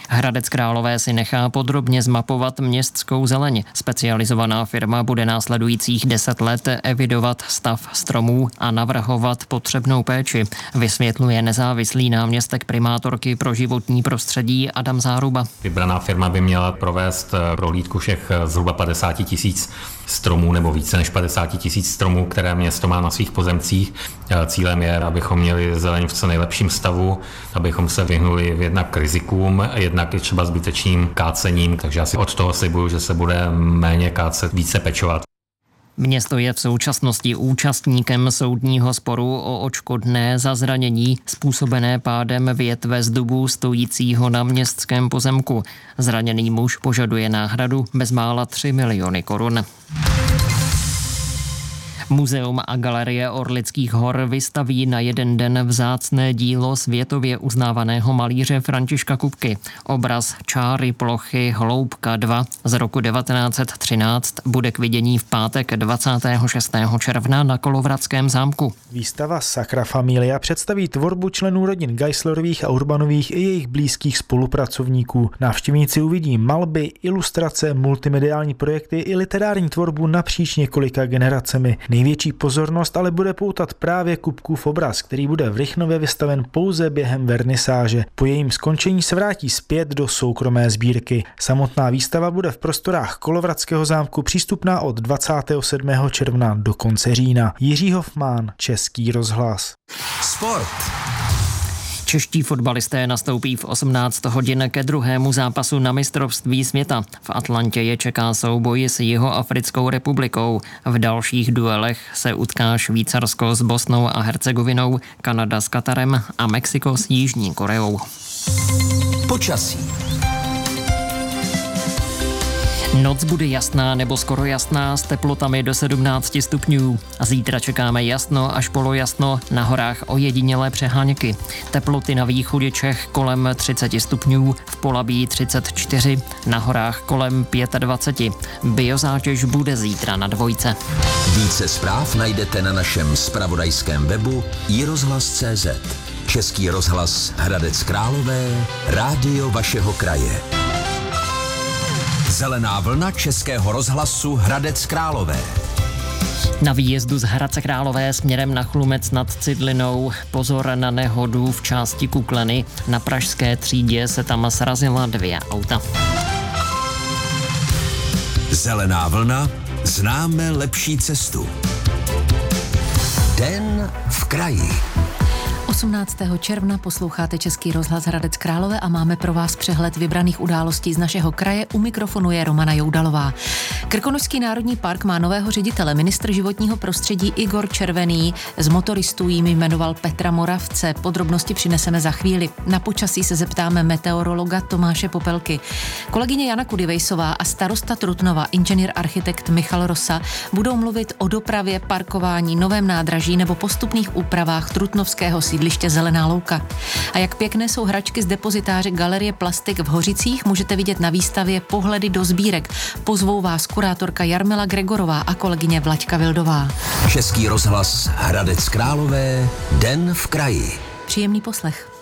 Hradec Králové si nechá podrobně zmapovat městskou zeleň. Specializovaná firma bude následujících 10 let evidovat stav stromů a navrhovat potřebnou péči, vysvětluje nezávislý náměstek primátorky pro životní prostředí Adam Záruba. Vybraná firma by měla provést prohlídku všech zhruba 50 000 stromů nebo více než 50 000 stromů, které město má na svých pozemcích. Cílem je, abychom měli zeleň v co nejlepším stavu, abychom se vyhnuli jednak rizikům, jednak i třeba zbytečným kácením, takže asi od toho slibuju, že se bude méně kácet, více pečovat. Město je v současnosti účastníkem soudního sporu o odškodné za zranění způsobené pádem větve z dubu stojícího na městském pozemku. Zraněný muž požaduje náhradu bezmála 3 miliony korun. Muzeum a galerie Orlických hor vystaví na jeden den vzácné dílo světově uznávaného malíře Františka Kupky. Obraz Čáry plochy Hloubka 2 z roku 1913 bude k vidění v pátek 26. června na Kolovratském zámku. Výstava Sacra Familia představí tvorbu členů rodin Geislerových a Urbanových i jejich blízkých spolupracovníků. Návštěvníci uvidí malby, ilustrace, multimediální projekty i literární tvorbu napříč několika generacemi. Největší pozornost ale bude poutat právě Kupkův obraz, který bude v Rychnově vystaven pouze během vernisáže. Po jejím skončení se vrátí zpět do soukromé sbírky. Samotná výstava bude v prostorách Kolovratského zámku přístupná od 27. června do konce října. Jiří Hofmann, Český rozhlas. Sport. Čeští fotbalisté nastoupí v 18 hodin ke druhému zápasu na mistrovství světa. V Atlantě je čeká souboj s Jihoafrickou republikou. V dalších duelech se utká Švýcarsko s Bosnou a Hercegovinou, Kanada s Katarem a Mexiko s Jižní Koreou. Počasí. Noc bude jasná nebo skoro jasná s teplotami do 17 stupňů. Zítra čekáme jasno až polojasno, na horách ojedinělé přeháňky. Teploty na východě Čech kolem 30 stupňů, v Polabí 34, na horách kolem 25. Biozátěž bude zítra na 2. Více zpráv najdete na našem zpravodajském webu iRozhlas.cz. Český rozhlas Hradec Králové, rádio vašeho kraje. Zelená vlna Českého rozhlasu Hradec Králové. Na výjezdu z Hradce Králové směrem na Chlumec nad Cidlinou pozor na nehodu v části Kukleny. Na Pražské třídě se tam srazila 2 auta. Zelená vlna, známe lepší cestu. Den v kraji. 18. června posloucháte Český rozhlas Hradec Králové a máme pro vás přehled vybraných událostí z našeho kraje. U mikrofonu je Romana Joudalová. Krkonošský národní park má nového ředitele. Ministr životního prostředí Igor Červený z motoristů jim jmenoval Petra Moravce. Podrobnosti přineseme za chvíli. Na počasí se zeptáme meteorologa Tomáše Popelky. Kolegyně Jana Kudivejsová a starosta Trutnova, inženýr architekt Michal Rosa, budou mluvit o dopravě, parkování, novém nádraží nebo postupných úpravách trutnovského sídliště Zelená louka. A jak pěkné jsou hračky z depozitáře Galerie Plastik v Hořicích, můžete vidět na výstavě Pohledy do sbírek. Pozvou vás kurátorka Jarmila Gregorová a kolegyně Vlaďka Vildová. Český rozhlas Hradec Králové, den v kraji. Příjemný poslech.